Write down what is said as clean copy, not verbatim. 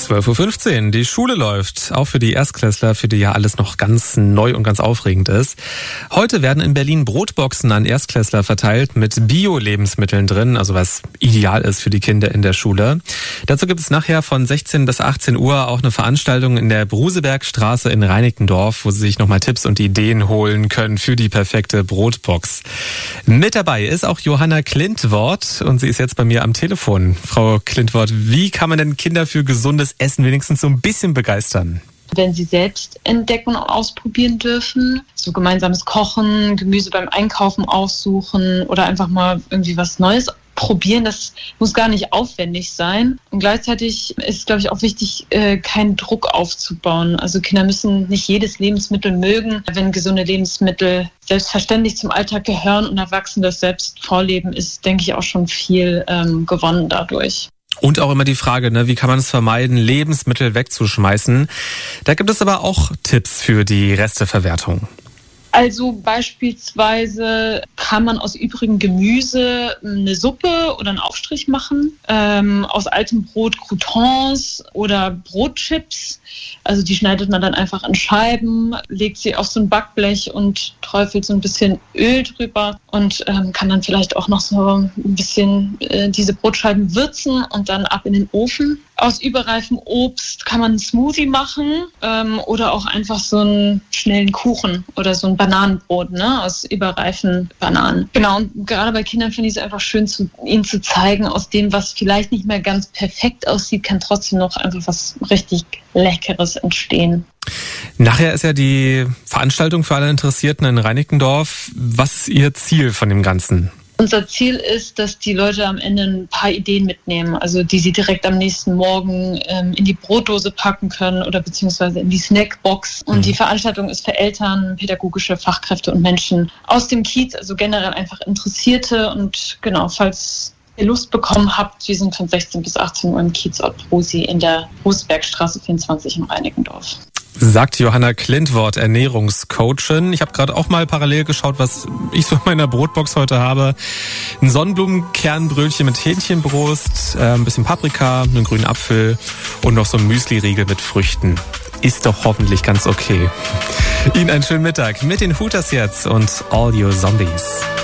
12:15 Uhr. Die Schule läuft, auch für die Erstklässler, für die ja alles noch ganz neu und ganz aufregend ist. Heute werden in Berlin Brotboxen an Erstklässler verteilt mit Bio-Lebensmitteln drin, also was ideal ist für die Kinder in der Schule. Dazu gibt es nachher von 16 bis 18 Uhr auch eine Veranstaltung in der Brusebergstraße in Reinickendorf, wo Sie sich nochmal Tipps und Ideen holen können für die perfekte Brotbox. Mit dabei ist auch Johanna Klintwort und sie ist jetzt bei mir am Telefon. Frau Klintwort, wie kann man denn Kinder für gesundes Essen wenigstens so ein bisschen begeistern? Wenn sie selbst entdecken und ausprobieren dürfen, so gemeinsames Kochen, Gemüse beim Einkaufen aussuchen oder einfach mal irgendwie was Neues probieren, das muss gar nicht aufwendig sein. Und gleichzeitig ist, glaube ich, auch wichtig, keinen Druck aufzubauen. Also Kinder müssen nicht jedes Lebensmittel mögen. Wenn gesunde Lebensmittel selbstverständlich zum Alltag gehören und Erwachsene das selbst vorleben, ist, denke ich, auch schon viel gewonnen dadurch. Und auch immer die Frage, wie kann man es vermeiden, Lebensmittel wegzuschmeißen? Da gibt es aber auch Tipps für die Resteverwertung. Also beispielsweise kann man aus übrigem Gemüse eine Suppe oder einen Aufstrich machen, aus altem Brot Croutons oder Brotchips. Also die schneidet man dann einfach in Scheiben, legt sie auf so ein Backblech und träufelt so ein bisschen Öl drüber und kann dann vielleicht auch noch so ein bisschen diese Brotscheiben würzen und dann ab in den Ofen. Aus überreifem Obst kann man einen Smoothie machen oder auch einfach so einen schnellen Kuchen oder so ein Bananenbrot, aus überreifen Bananen. Genau, und gerade bei Kindern finde ich es einfach schön, ihnen zu zeigen, aus dem, was vielleicht nicht mehr ganz perfekt aussieht, kann trotzdem noch einfach was richtig Leckeres entstehen. Nachher ist ja die Veranstaltung für alle Interessierten in Reinickendorf. Was ist Ihr Ziel von dem Ganzen? Unser Ziel ist, dass die Leute am Ende ein paar Ideen mitnehmen, also die sie direkt am nächsten Morgen in die Brotdose packen können oder beziehungsweise in die Snackbox. Und die Veranstaltung ist für Eltern, pädagogische Fachkräfte und Menschen aus dem Kiez, also generell einfach Interessierte. Und genau, falls ihr Lust bekommen habt, wir sind von 16 bis 18 Uhr im Kiezort Brusi in der Brusebergstraße 24 in Reinickendorf. Sagt Johanna Klintwort, Ernährungscoachin. Ich habe gerade auch mal parallel geschaut, was ich so in meiner Brotbox heute habe. Ein Sonnenblumenkernbrötchen mit Hähnchenbrust, ein bisschen Paprika, einen grünen Apfel und noch so ein Müsli-Riegel mit Früchten. Ist doch hoffentlich ganz okay. Ihnen einen schönen Mittag mit den Hooters jetzt und All Your Zombies.